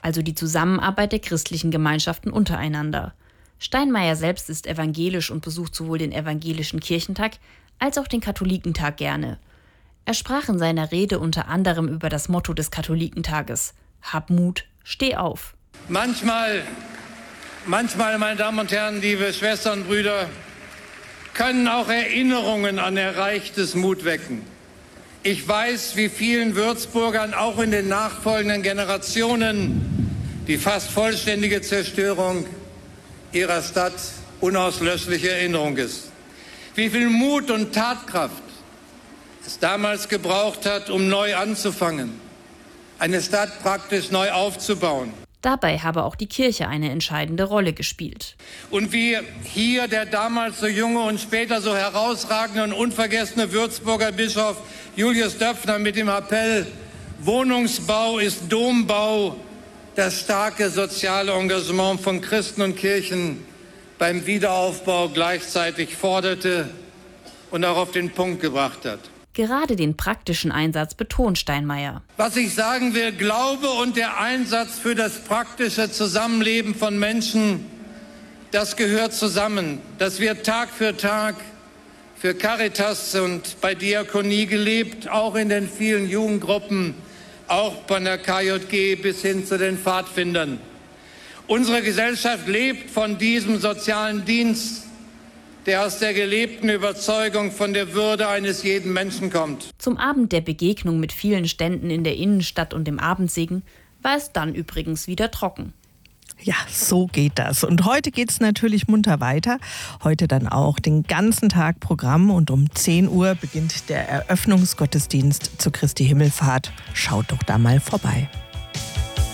also die Zusammenarbeit der christlichen Gemeinschaften untereinander. Steinmeier selbst ist evangelisch und besucht sowohl den evangelischen Kirchentag als auch den Katholikentag gerne. Er sprach in seiner Rede unter anderem über das Motto des Katholikentages: Hab Mut, steh auf. Manchmal, meine Damen und Herren, liebe Schwestern und Brüder, können auch Erinnerungen an Erreichtes Mut wecken. Ich weiß, wie vielen Würzburgern auch in den nachfolgenden Generationen die fast vollständige Zerstörung ihrer Stadt unauslöschliche Erinnerung ist. Wie viel Mut und Tatkraft es damals gebraucht hat, um neu anzufangen, eine Stadt praktisch neu aufzubauen. Dabei habe auch die Kirche eine entscheidende Rolle gespielt. Und wie hier der damals so junge und später so herausragende und unvergessene Würzburger Bischof Julius Döpfner mit dem Appell „Wohnungsbau ist Dombau" das starke soziale Engagement von Christen und Kirchen beim Wiederaufbau gleichzeitig forderte und auch auf den Punkt gebracht hat. Gerade den praktischen Einsatz betont Steinmeier. Was ich sagen will, Glaube und der Einsatz für das praktische Zusammenleben von Menschen, das gehört zusammen. Das wird Tag für Tag für Caritas und bei Diakonie gelebt, auch in den vielen Jugendgruppen, auch bei der KJG bis hin zu den Pfadfindern. Unsere Gesellschaft lebt von diesem sozialen Dienst, der aus der gelebten Überzeugung von der Würde eines jeden Menschen kommt. Zum Abend der Begegnung mit vielen Ständen in der Innenstadt und dem Abendsegen war es dann übrigens wieder trocken. Ja, so geht das. Und heute geht es natürlich munter weiter. Heute dann auch den ganzen Tag Programm und um 10 Uhr beginnt der Eröffnungsgottesdienst zur Christi Himmelfahrt. Schaut doch da mal vorbei.